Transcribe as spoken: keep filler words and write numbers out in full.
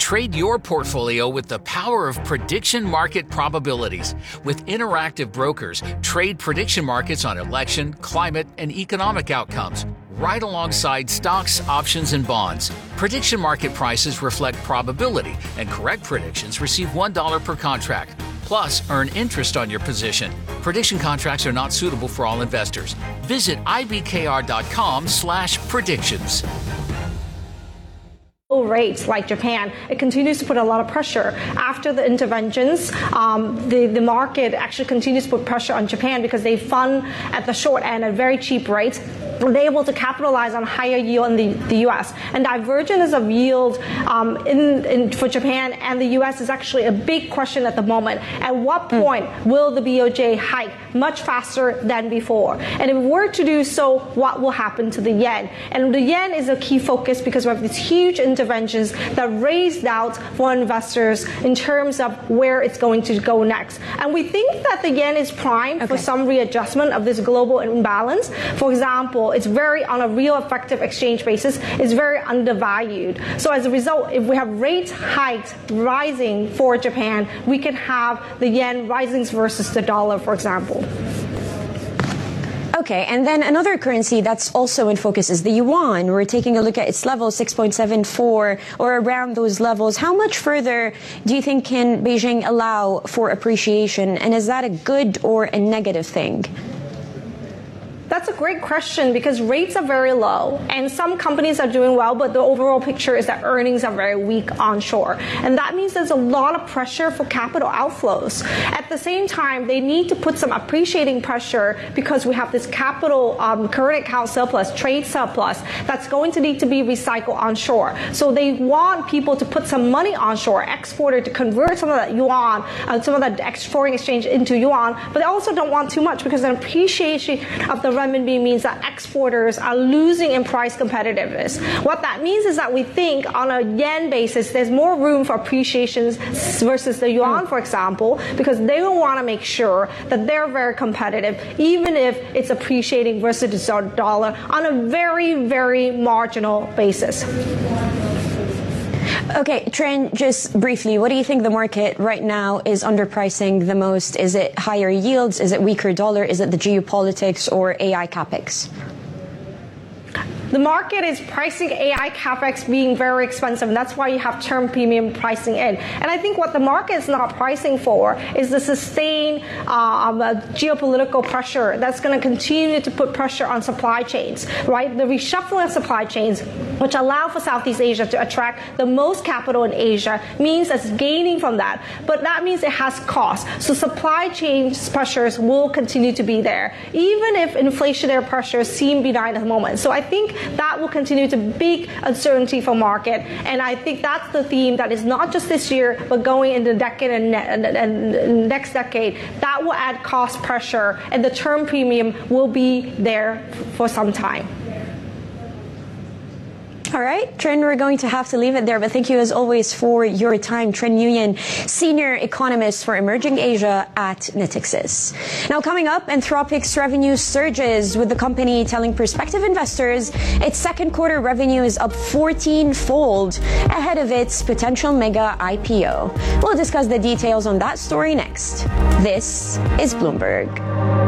Trade your portfolio with the power of prediction market probabilities. With interactive brokers, trade prediction markets on election, climate, and economic outcomes, right alongside stocks, options, and bonds. Prediction market prices reflect probability, and correct predictions receive one dollar per contract. Plus, earn interest on your position. Prediction contracts are not suitable for all investors. Visit ibkr.com slash predictions. Rates like Japan, it continues to put a lot of pressure. After the interventions, um, the, the market actually continues to put pressure on Japan because they fund at the short end at very cheap rates. They're able to capitalize on higher yield in the, the U S. And divergence of yield um, in, in, for Japan and the U S is actually a big question at the moment. At what point mm. will the B O J hike much faster than before? And if we were to do so, what will happen to the yen? And the yen is a key focus because we have these huge interventions that raise doubts for investors in terms of where it's going to go next. And we think that the yen is primed okay. for some readjustment of this global imbalance. For example, it's very, on a real effective exchange basis, it's very undervalued. So as a result, if we have rates hiked rising for Japan, we can have the yen rising versus the dollar, for example. Okay, and then another currency that's also in focus is the yuan. We're taking a look at its level, six point seven four, or around those levels. How much further do you think can Beijing allow for appreciation, and is that a good or a negative thing? That's a great question because rates are very low and some companies are doing well, but the overall picture is that earnings are very weak onshore. And that means there's a lot of pressure for capital outflows. At the same time, they need to put some appreciating pressure because we have this capital um, current account surplus, trade surplus, that's going to need to be recycled onshore. So they want people to put some money onshore, exporter to convert some of that yuan, uh, some of that foreign exchange into yuan, but they also don't want too much because an appreciation of the renminbi means that exporters are losing in price competitiveness. What that means is that we think on a yen basis, there's more room for appreciations versus the yuan, for example, because they will want to make sure that they're very competitive, even if it's appreciating versus the dollar on a very, very marginal basis. Okay, Trinh, just briefly, what do you think the market right now is underpricing the most? Is it higher yields? Is it weaker dollar? Is it the geopolitics or A I capex? The market is pricing A I capex being very expensive, and that's why you have term premium pricing in. And I think what the market is not pricing for is the sustained um, uh, geopolitical pressure that's going to continue to put pressure on supply chains, right? The reshuffling of supply chains, which allow for Southeast Asia to attract the most capital in Asia, means it's gaining from that. But that means it has costs. So supply chain pressures will continue to be there, even if inflationary pressures seem benign at the moment. So I think that will continue to big uncertainty for market, and I think that's the theme that is not just this year, but going into the decade and, ne- and, and next decade. That will add cost pressure, and the term premium will be there for some time. All right, Trinh, we're going to have to leave it there, but thank you as always for your time. Trinh Nguyen, Senior Economist for Emerging Asia at Natixis. Now coming up, Anthropic's revenue surges with the company telling prospective investors its second quarter revenue is up fourteen-fold ahead of its potential mega I P O. We'll discuss the details on that story next. This is Bloomberg.